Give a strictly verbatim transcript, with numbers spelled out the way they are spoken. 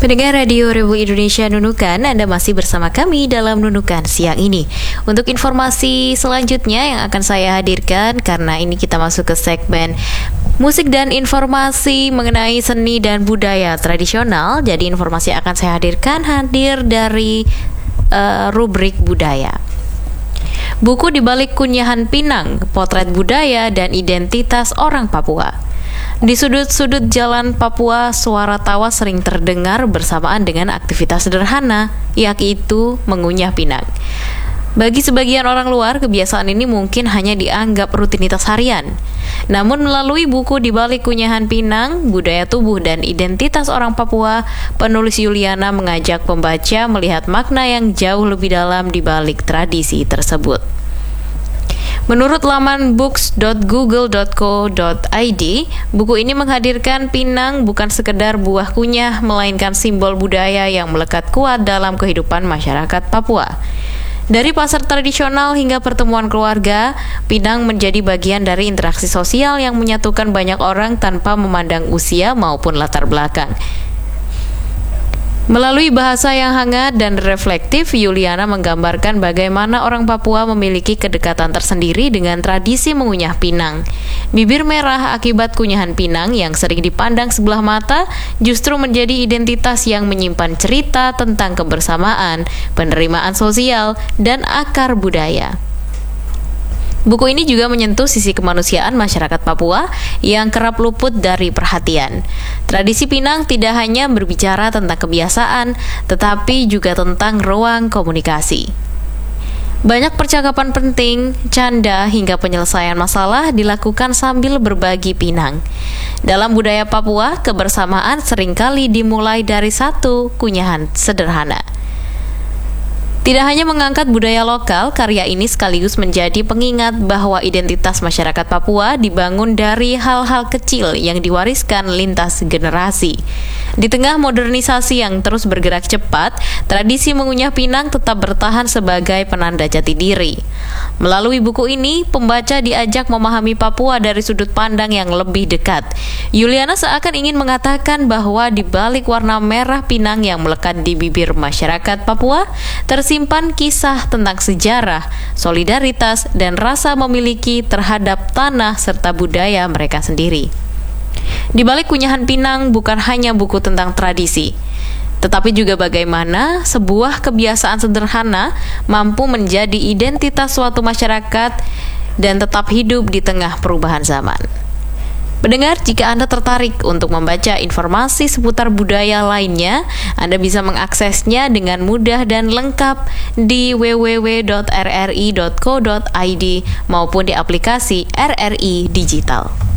Pendengar Radio Republik Indonesia Nunukan, Anda masih bersama kami dalam Nunukan siang ini. Untuk informasi selanjutnya yang akan saya hadirkan, karena ini kita masuk ke segmen musik dan informasi mengenai seni dan budaya tradisional. Jadi informasi yang akan saya hadirkan hadir dari uh, rubrik budaya. Buku di balik kunyahan Pinang, potret budaya dan identitas orang Papua. Di sudut-sudut jalan Papua, suara tawa sering terdengar bersamaan dengan aktivitas sederhana, yaitu mengunyah pinang. Bagi sebagian orang luar, kebiasaan ini mungkin hanya dianggap rutinitas harian. Namun melalui buku di balik kunyahan Pinang, budaya tubuh dan identitas orang Papua, penulis Yuliana mengajak pembaca melihat makna yang jauh lebih dalam di balik tradisi tersebut. Menurut laman books dot google dot co dot i d, buku ini menghadirkan pinang bukan sekedar buah kunyah, melainkan simbol budaya yang melekat kuat dalam kehidupan masyarakat Papua. Dari pasar tradisional hingga pertemuan keluarga, pinang menjadi bagian dari interaksi sosial yang menyatukan banyak orang tanpa memandang usia maupun latar belakang. Melalui bahasa yang hangat dan reflektif, Yuliana menggambarkan bagaimana orang Papua memiliki kedekatan tersendiri dengan tradisi mengunyah pinang. Bibir merah akibat kunyahan pinang yang sering dipandang sebelah mata justru menjadi identitas yang menyimpan cerita tentang kebersamaan, penerimaan sosial, dan akar budaya. Buku ini juga menyentuh sisi kemanusiaan masyarakat Papua yang kerap luput dari perhatian. Tradisi pinang tidak hanya berbicara tentang kebiasaan, tetapi juga tentang ruang komunikasi. Banyak percakapan penting, canda, hingga penyelesaian masalah dilakukan sambil berbagi pinang. Dalam budaya Papua, kebersamaan seringkali dimulai dari satu kunyahan sederhana. Tidak hanya mengangkat budaya lokal, karya ini sekaligus menjadi pengingat bahwa identitas masyarakat Papua dibangun dari hal-hal kecil yang diwariskan lintas generasi. Di tengah modernisasi yang terus bergerak cepat, tradisi mengunyah pinang tetap bertahan sebagai penanda jati diri. Melalui buku ini, pembaca diajak memahami Papua dari sudut pandang yang lebih dekat. Yuliana seakan ingin mengatakan bahwa di balik warna merah pinang yang melekat di bibir masyarakat Papua, tersimpan kisah tentang sejarah, solidaritas, dan rasa memiliki terhadap tanah serta budaya mereka sendiri. Di balik kunyahan pinang bukan hanya buku tentang tradisi, tetapi juga bagaimana sebuah kebiasaan sederhana mampu menjadi identitas suatu masyarakat dan tetap hidup di tengah perubahan zaman. Pendengar, jika Anda tertarik untuk membaca informasi seputar budaya lainnya, Anda bisa mengaksesnya dengan mudah dan lengkap di w w w dot r r i dot co dot i d maupun di aplikasi R R I Digital.